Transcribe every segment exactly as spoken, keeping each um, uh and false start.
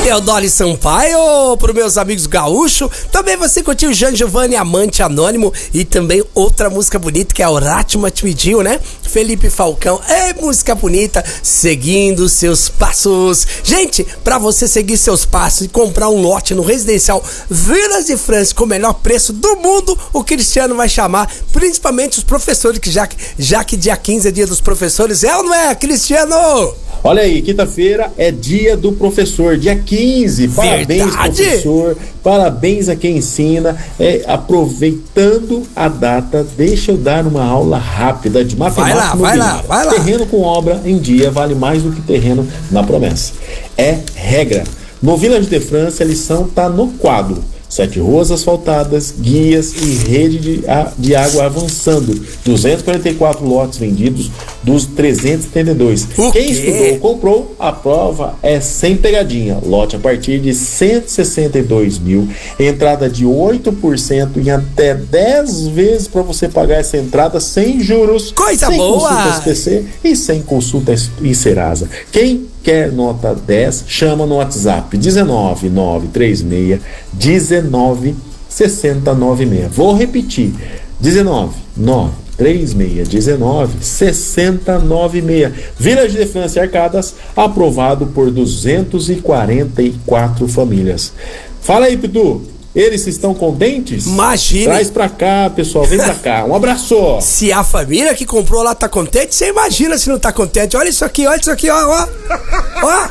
Teodoro Sampaio, para os meus amigos gaúchos. Também você curtiu Jean Giovanni, Amante Anônimo, e também outra música bonita que é Oratio Matmidio, né? Felipe Falcão. É música bonita, seguindo seus passos. Gente, para você seguir seus passos e comprar um lote no residencial Vilas de França com o melhor preço do mundo, o Cristiano vai chamar principalmente os professores, que já, já que dia quinze é dia dos professores, é ou não é, Cristiano? Olha aí, quinta-feira é dia do professor, dia quinze. Parabéns, Verdade. professor. Parabéns a quem ensina. É, aproveitando a data, deixa eu dar uma aula rápida de matemática. Vai lá, vai lá, vai lá. Terreno com obra em dia vale mais do que terreno na promessa. É regra. No Village de França, a lição tá no quadro. Sete ruas asfaltadas, guias e rede de, a, de água avançando. duzentos e quarenta e quatro lotes vendidos dos trezentos e setenta e dois. O Quem quê? estudou ou comprou, a prova é sem pegadinha. Lote a partir de cento e sessenta e dois mil. Entrada de oito por cento em até dez vezes para você pagar essa entrada sem juros. Coisa sem boa! Consulta S P C e sem consulta em Serasa. Quem quer nota dez, chama no WhatsApp dezenove nove três seis dezenove sessenta noventa e seis. Vou repetir, dezenove nove três seis dezenove sessenta noventa e seis. Village de França e Arcadas, aprovado por duzentos e quarenta e quatro famílias. Fala aí, Pitu. Eles estão contentes? Imagina. Traz pra cá, pessoal, vem pra cá. Um abraço. Se a família que comprou lá tá contente, você imagina se não tá contente. Olha isso aqui, olha isso aqui, ó, ó. Ó.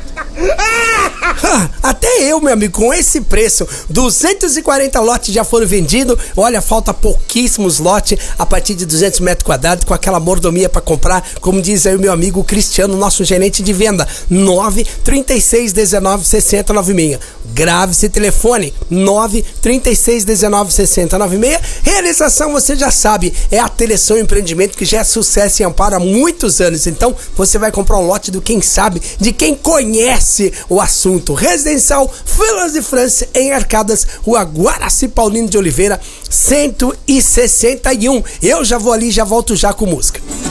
Até eu, meu amigo, com esse preço, duzentos e quarenta lotes já foram vendidos. Olha, falta pouquíssimos lotes a partir de duzentos metros quadrados, com aquela mordomia para comprar, como diz aí o meu amigo Cristiano, nosso gerente de venda. Nove trinta e seis dezenove sessenta noventa e seis. Grave esse telefone, nove trinta e seis dezenove sessenta noventa e seis. Realização, você já sabe, é a Teleção Empreendimento, que já é sucesso em Amparo há muitos anos. Então você vai comprar um lote do quem sabe, de quem conhece o assunto. Residencial Vilas de França, em Arcadas, Rua Guaraci Paulino de Oliveira, cento e sessenta e um. Eu já vou ali, já volto já com música.